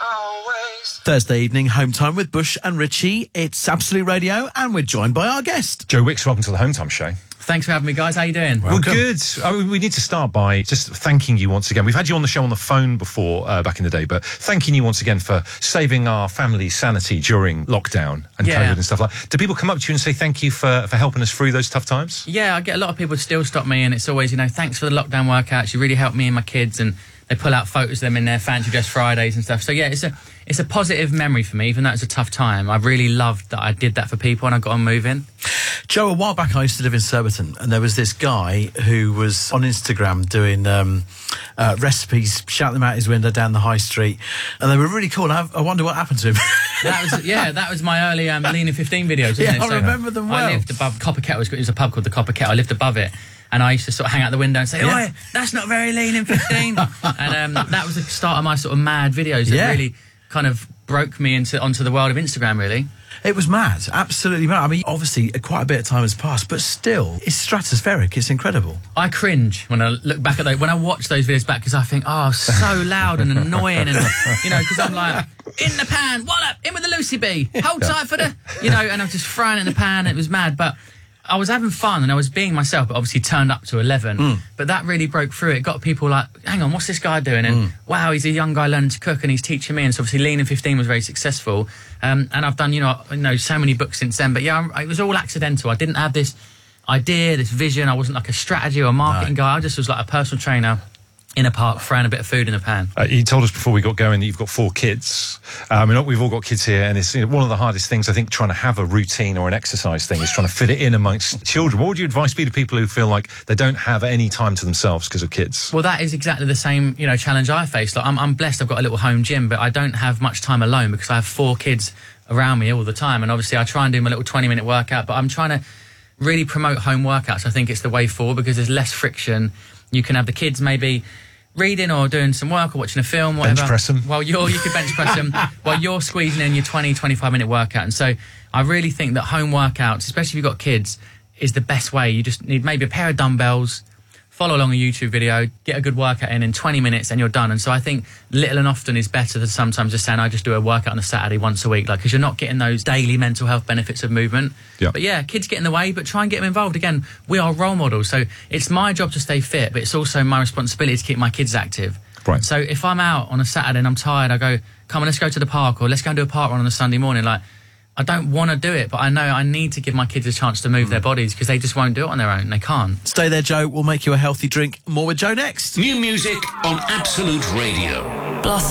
Thursday evening, home time with Bush and Richie. It's Absolute Radio, and we're joined by our guest, Joe Wicks. Welcome to the Home Time Show. Thanks for having me, guys. How you doing? Well, good. We need to start by just thanking you once again. We've had you on the show on the phone before back in the day, but thanking you once again for saving our family's sanity during lockdown and COVID and stuff like that. Do people come up to you and say thank you for helping us through those tough times? Yeah, I get a lot of people still stop me, and it's always, thanks for the lockdown workouts. You really helped me and my kids, and they pull out photos of them in their fancy dress Fridays and stuff. So yeah, it's a positive memory for me, even though it's a tough time. I really loved that I did that for people and I got on moving. Joe, a while back I used to live in Surbiton, and there was this guy who was on Instagram doing recipes, shouting them out his window down the high street, and they were really cool. I wonder what happened to him. That was my early Lean in 15 videos, wasn't it? I remember them well. I lived above Copper Kettle. It was a pub called the Copper Kettle. I lived above it. And I used to sort of hang out the window and say, "Oi, that's not very lean in 15." And that was the start of my sort of mad videos that really kind of broke me onto the world of Instagram, really. It was mad, absolutely mad. I mean, obviously, quite a bit of time has passed, but still, it's stratospheric. It's incredible. I cringe when I look back at those, when I watch those videos back, because I think, oh, so loud and annoying, and because I'm like, in the pan, wallop, in with the Lucy B, hold tight for the, and I'm just frying it in the pan. It was mad, but I was having fun and I was being myself, but obviously turned up to 11. But that really broke through. It got people like, hang on, what's this guy doing? And wow, he's a young guy learning to cook and he's teaching me. And so obviously Lean in 15 was very successful. And I've done, so many books since then. But yeah, it was all accidental. I didn't have this idea, this vision. I wasn't like a strategy or marketing guy. I just was like a personal trainer in a park, frying a bit of food in a pan. You told us before we got going that you've got 4 kids. We've all got kids here, and it's one of the hardest things, I think, trying to have a routine or an exercise thing is trying to fit it in amongst children. What would your advice be to people who feel like they don't have any time to themselves because of kids? Well, that is exactly the same, challenge I face. Like, I'm blessed. I've got a little home gym, but I don't have much time alone because I have 4 kids around me all the time. And obviously, I try and do my little 20-minute workout, but I'm trying to really promote home workouts. I think it's the way forward because there's less friction. You can have the kids maybe reading or doing some work or watching a film, whatever. Bench press them. Well, you could bench press them while you're squeezing in your 20-25-minute workout. And so I really think that home workouts, especially if you've got kids, is the best way. You just need maybe a pair of dumbbells, follow along a YouTube video, get a good workout in 20 minutes and you're done. And so I think little and often is better than sometimes just saying, I just do a workout on a Saturday once a week, because you're not getting those daily mental health benefits of movement. Yep. But yeah, kids get in the way, but try and get them involved. Again, we are role models. So it's my job to stay fit, but it's also my responsibility to keep my kids active. Right. So if I'm out on a Saturday and I'm tired, I go, come on, let's go to the park, or let's go and do a park run on a Sunday morning. Like, I don't want to do it, but I know I need to give my kids a chance to move their bodies because they just won't do it on their own. They can't. Stay there, Joe. We'll make you a healthy drink. More with Joe next. New music on Absolute Radio.